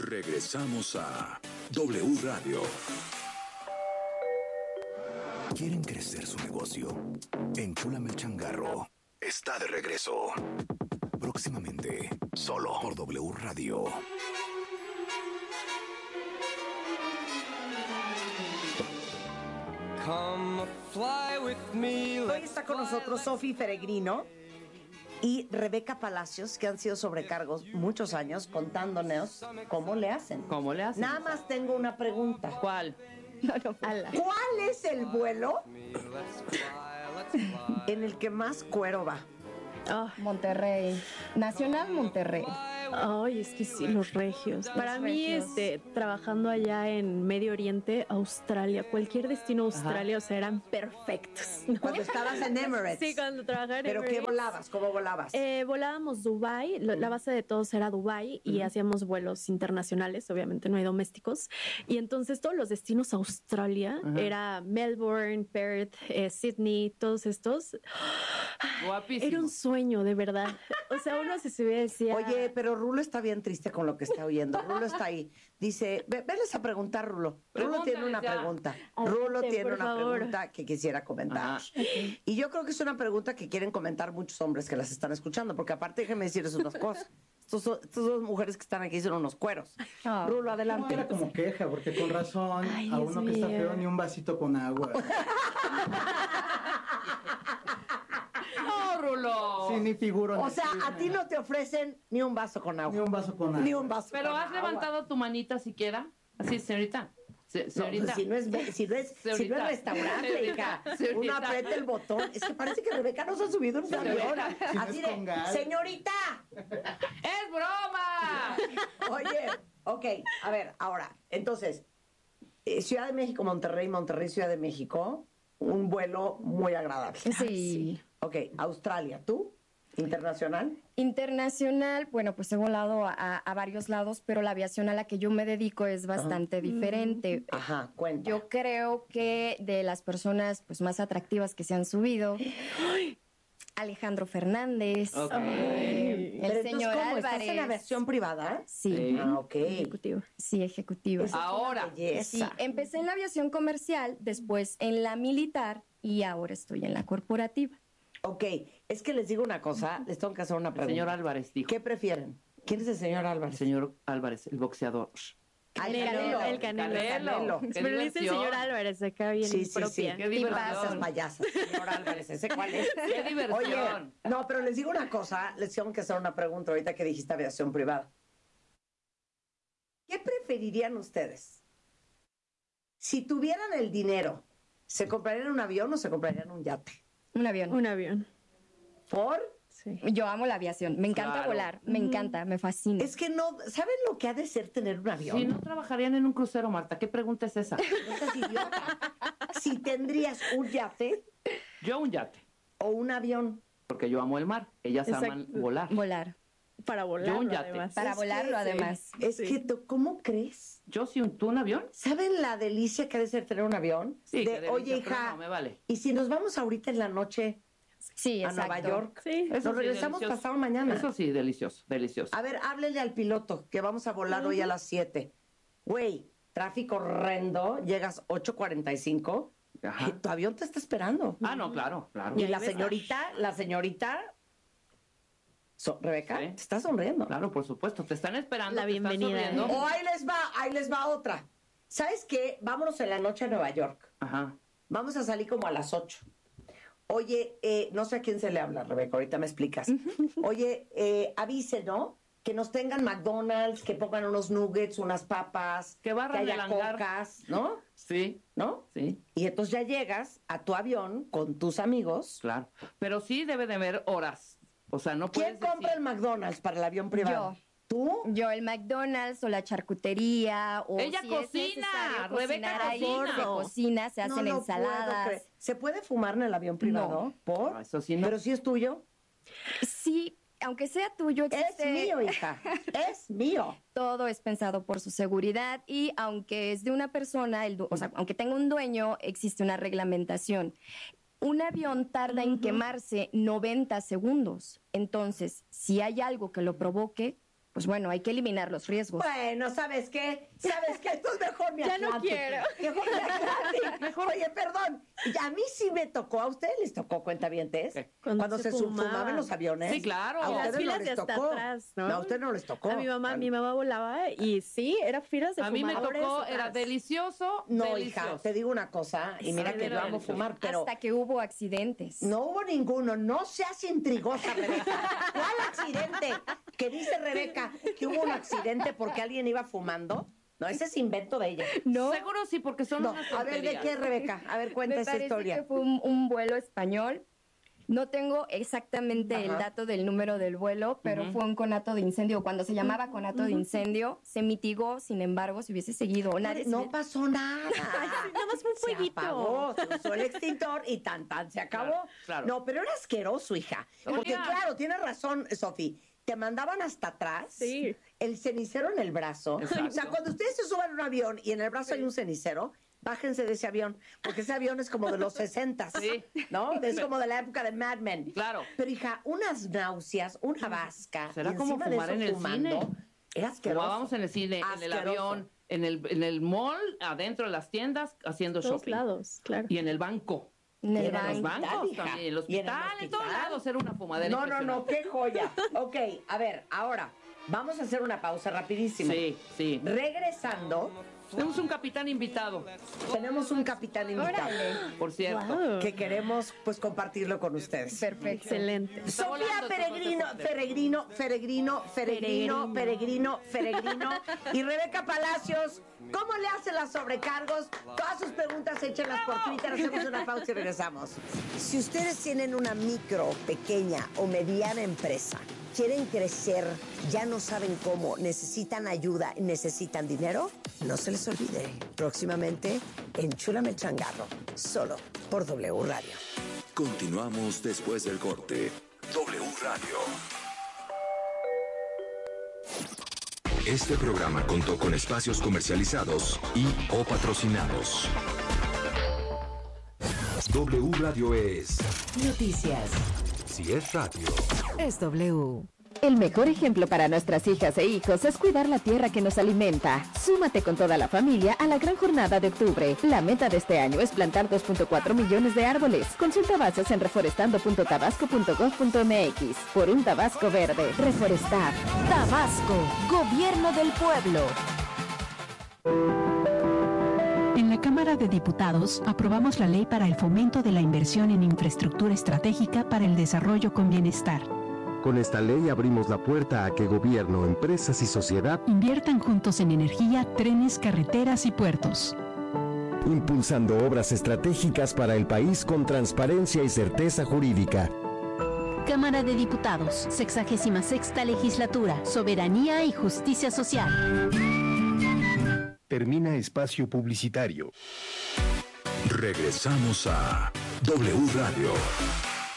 Regresamos a W Radio. ¿Quieren crecer su negocio? Enchúlame el changarro. Está de regreso. Próximamente, solo por W Radio. Hoy está con nosotros Sofi Peregrino y Rebeca Palacios, que han sido sobrecargos muchos años contándonos cómo le hacen. ¿Cómo le hacen? Nada más tengo una pregunta. ¿Cuál? ¿Cuál es el vuelo en el que más cuero va? Monterrey. Nacional Monterrey. Ay, es que sí, los regios. Para mí, trabajando allá en Medio Oriente, Australia, cualquier destino a Australia, o sea, eran perfectos, ¿no? Cuando estabas en Emirates. Sí, cuando trabajaba en ¿Pero Emirates. qué volabas? ¿Cómo volabas? Volábamos Dubái, la base de todos era Dubái y hacíamos vuelos internacionales, obviamente no hay domésticos. Y entonces todos los destinos a Australia era Melbourne, Perth, Sydney, todos estos. Guapísimo. Era un sueño, de verdad. O sea, uno se subía y decía... Oye, pero Rulo está bien triste con lo que está oyendo. Rulo está ahí. Dice, veles a preguntar, Rulo. Rulo tiene una pregunta. Rulo tiene una pregunta que quisiera comentar. Y yo creo que es una pregunta que quieren comentar muchos hombres que las están escuchando, porque aparte déjenme decirles unas cosas. Estas dos mujeres que están aquí son unos cueros. Rulo, adelante. No, era como queja, porque con razón, Ay, a Dios uno que está mío. feo ni un vasito con agua. ¡No, Rulo! Sí, ni figuro. en O el sea, cine. a ti no te ofrecen ni un vaso con agua. Ni un vaso con agua. Ni un vaso Pero con has agua. levantado tu manita siquiera. Así, señorita. No, Señorita. si no es Señorita. restaurante, hija. Señorita. Uno aprieta el botón. Es que parece que Rebeca no se ha subido en un avión. Si no Así es con de, gas. señorita. ¡Es broma! Oye, ok, a ver, ahora, entonces, Ciudad de México, Monterrey, Monterrey, Ciudad de México, un vuelo muy agradable. Sí. Ok, Australia, ¿tú? ¿Internacional? Internacional, bueno, pues he volado a varios lados, pero la aviación a la que yo me dedico es bastante diferente. Ajá, cuenta. Yo creo que de las personas pues más atractivas que se han subido, Alejandro Fernández, Ok. Pero el entonces, señor ¿cómo? Álvarez. ¿Estás en aviación privada? Sí, Sí. Ah, ok. Ejecutivo. sí, ejecutivo. Esa es una Ahora. belleza. Sí, empecé en la aviación comercial, después en la militar y ahora estoy en la corporativa. Ok, es que les digo una cosa, les tengo que hacer una El pregunta. señor Álvarez dijo. ¿Qué prefieren? ¿Quién es el señor El Álvarez? señor Álvarez, el boxeador. Ah, El Canelo. Qué Pero le dice el diversión. señor Álvarez, acá bien Sí, sí, propia. sí. Qué Esas diversión. payasas, señor Álvarez, ¿ese cuál es? Qué diversión. Oye, no, pero les digo una cosa, les tengo que hacer una pregunta ahorita que dijiste aviación privada. ¿Qué preferirían ustedes? Si tuvieran el dinero, ¿se comprarían un avión o se comprarían un yate? Un avión. Un avión. ¿Por? Sí. Yo amo la aviación, me encanta Claro. volar, me encanta, me fascina. Es que no, ¿saben lo que ha de ser tener un avión? Si no trabajarían en un crucero, Marta, ¿qué pregunta es esa? No seas idiota. Si tendrías un yate Yo un yate, o un avión. porque yo amo el mar. Ellas aman Exacto. volar. Volar. Para volar, Yo un yate. además. Para Es volarlo, que- además. Es Sí. que, ¿cómo crees? Yo sí, ¿tú un avión? ¿Saben la delicia que ha de ser tener un avión? Sí, qué De, delicia, oye, pero hija, no, me vale. y si nos vamos ahorita en la noche Sí, a exacto. Nueva York, Sí. nos regresamos delicioso. pasado mañana. Eso sí, delicioso, delicioso. A ver, háblele al piloto que vamos a volar hoy a las 7. Güey, tráfico horrendo, llegas 8:45, Ajá. tu avión te está esperando. Ah, no, claro, claro. Y ahí la ves. señorita, Rebeca, Sí. te está sonriendo. Claro, por supuesto. Te están esperando. La te están bienvenida, sonriendo. O ahí les va otra. ¿Sabes qué? Vámonos en la noche a Nueva York. Ajá. Vamos a salir como a las 8. Oye, no sé a quién se le habla, Rebeca, ahorita me explicas. Oye, avise, ¿no? Que nos tengan McDonald's, que pongan unos nuggets, unas papas, Que barran haya el hangar. cocas, ¿no? Sí, ¿No? sí, Y entonces ya llegas a tu avión con tus amigos. claro. Pero sí debe de haber horas. O sea, no ¿Quién puedes compra el McDonald's para el avión privado? Yo. ¿Tú? Yo el McDonald's o la charcutería o Ella si cocina, es necesario Rebeca cocinar ahí, cocina. se cocina, se hacen No puedo ensaladas. creer. ¿Se puede fumar en el avión privado? No. ¿Por? No, eso sí no. Pero si es tuyo. Sí, aunque sea tuyo, Es existe. mío, hija. Es mío. Todo es pensado por su seguridad y aunque es de una persona, o sea, aunque tenga un dueño, existe una reglamentación. Un avión tarda en quemarse 90 segundos. Entonces, si hay algo que lo provoque, pues bueno, hay que eliminar los riesgos. Bueno, ¿sabes qué? ¿Sabes qué? Esto es mejor mi Ya no Atlantic. quiero. Mejor mi Atlantic. Mejor. Oye, perdón. Y a mí sí me tocó. ¿A ustedes les tocó, cuentavientes? ¿Qué? Cuando se fumaban los aviones. Sí, claro. A Y las ustedes no filas les de hasta tocó. atrás, ¿no? No, a ustedes no les tocó. A mi mamá volaba y sí, era filas de A mí me fumadores tocó, atrás. era delicioso. No, delicioso. hija, te digo una cosa. Y mira Sí, que era yo amo delicioso. fumar, pero... Hasta que hubo accidentes. No hubo ninguno, no seas intrigosa, Rebeca. ¿Cuál accidente? Que dice Rebeca que hubo un accidente porque alguien iba fumando. No, ese es invento de ella. No, Seguro sí, porque son No, unas a ver, ¿de tonterías. qué, Rebeca? A ver, cuenta me esa parece historia. que fue un vuelo español. No tengo exactamente el Ajá. dato del número del vuelo, pero fue un conato de incendio. Cuando se llamaba conato de incendio, se mitigó, sin embargo, si hubiese seguido. Nadie se No hubiese- pasó nada. Nada más fue un Se fueguito. apagó, se usó el extintor y tan, se acabó. Claro, claro. No, pero era asqueroso, hija. Porque Olía. claro, tienes razón, Sofi. Te mandaban hasta atrás, Sí. el cenicero en el brazo. Exacto. O sea, cuando ustedes se suban a un avión y en el brazo hay un cenicero, bájense de ese avión, porque ese avión es como de los 60, Sí. ¿no? Es como de la época de Mad Men. Claro. Pero, hija, unas náuseas, una vasca. Será y como encima de fumar eso en el fumando, cine. Era asqueroso. Fumábamos en el cine, en el Asqueroso. avión, en el mall, adentro de las tiendas, haciendo Todos shopping. lados, claro. Y en el banco. En Y el en el Los banco. bancos hija. también, en el Y en el hospital, en todos hospital. lados era una fumadera No, impresionante. qué joya. Ok, a ver, ahora, vamos a hacer una pausa rapidísimo. Sí, sí. Regresando, Tenemos un capitán invitado, tenemos un capitán invitado por cierto. Wow. que queremos pues compartirlo con ustedes. Perfecto. Excelente. Está Sofía volando, Peregrino y Rebeca Palacios, ¿cómo le hacen las sobrecargos? Todas sus preguntas échenlas por Twitter, hacemos una pausa y regresamos. Si ustedes tienen una micro, pequeña o mediana empresa, quieren crecer, ya no saben cómo, necesitan ayuda, necesitan dinero, no se les olvide, próximamente Enchúlame el Changarro, solo por W Radio. Continuamos después del corte. W Radio. Este programa contó con espacios comercializados y o patrocinados. W Radio es... Noticias. Si es radio. Es W. El mejor ejemplo para nuestras hijas e hijos es cuidar la tierra que nos alimenta. Súmate con toda la familia a la gran jornada de octubre. La meta de este año es plantar 2.4 millones de árboles. Consulta bases en reforestando.tabasco.gov.mx. Por un Tabasco verde. Reforestar. Tabasco, Gobierno del Pueblo. En la Cámara de Diputados aprobamos la ley para el fomento de la inversión en infraestructura estratégica para el desarrollo con bienestar. Con esta ley abrimos la puerta a que gobierno, empresas y sociedad Inviertan juntos en energía, trenes, carreteras y puertos. impulsando obras estratégicas para el país con transparencia y certeza jurídica. Cámara de Diputados, 66ª Legislatura, Soberanía y Justicia Social. Termina espacio publicitario. Regresamos a W Radio.